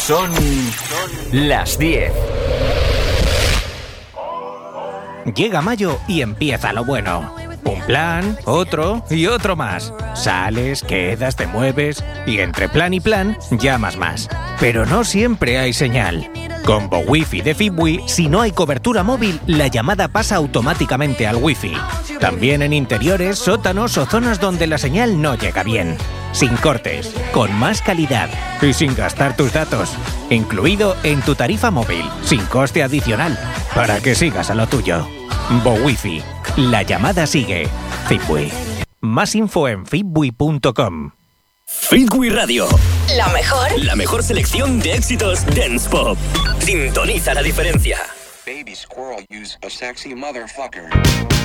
Son las 10. Llega mayo y empieza lo bueno. Un plan, otro y otro más. Sales, quedas, te mueves y entre plan y plan llamas más. Pero no siempre hay señal. Con Wi-Fi de Fitwi, si no hay cobertura móvil, la llamada pasa automáticamente al Wi-Fi. También en interiores, sótanos o zonas donde la señal no llega bien. Sin cortes, con más calidad y sin gastar tus datos. Incluido en tu tarifa móvil, sin coste adicional, para que sigas a lo tuyo. Wi-Fi. La llamada sigue. Fitwi. Más info en fitwi.com. Fitwi Radio. La mejor selección de éxitos dance pop. Sintoniza la diferencia. Baby squirrel use a sexy motherfucker.